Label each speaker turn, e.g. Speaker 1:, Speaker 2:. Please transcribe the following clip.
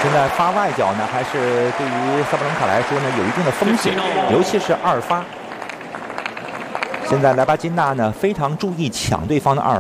Speaker 1: 现在发外脚呢，还是对于萨布伦卡来说呢有一定的风险，尤其是二发。现在莱巴金纳呢非常注意抢对方的二